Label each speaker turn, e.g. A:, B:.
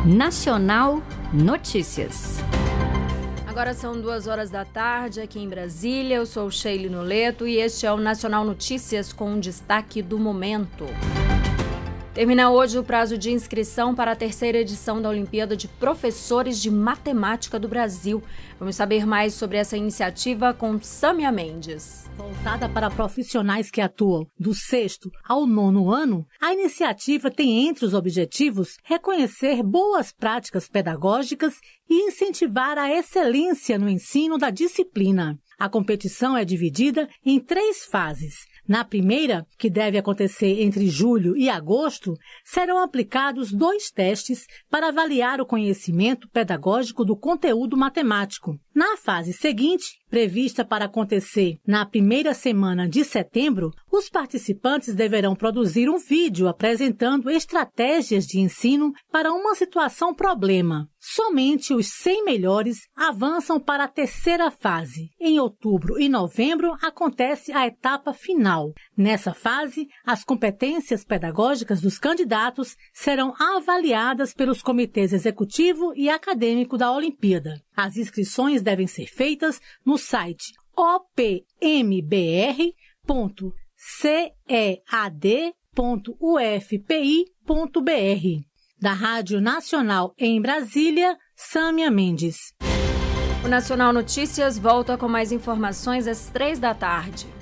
A: Nacional Notícias.
B: Agora são 14h aqui em Brasília. Eu sou Sheila Noleto e este é o Nacional Notícias com um destaque do momento. Termina hoje o prazo de inscrição para a terceira edição da Olimpíada de Professores de Matemática do Brasil. Vamos saber mais sobre essa iniciativa com Sâmia Mendes.
C: Voltada para profissionais que atuam do 6º ao 9º ano, a iniciativa tem entre os objetivos reconhecer boas práticas pedagógicas e incentivar a excelência no ensino da disciplina. A competição é dividida em 3 fases. Na primeira, que deve acontecer entre julho e agosto, serão aplicados 2 testes para avaliar o conhecimento pedagógico do conteúdo matemático. Na fase seguinte, prevista para acontecer na primeira semana de setembro, os participantes deverão produzir um vídeo apresentando estratégias de ensino para uma situação problema. Somente os 100 melhores avançam para a terceira fase. Em outubro e novembro acontece a etapa final. Nessa fase, as competências pedagógicas dos candidatos serão avaliadas pelos comitês executivo e acadêmico da Olimpíada. As inscrições devem ser feitas no site opmbr.cead.ufpi.br. Da Rádio Nacional em Brasília, Sâmia Mendes.
B: O Nacional Notícias volta com mais informações às 15h.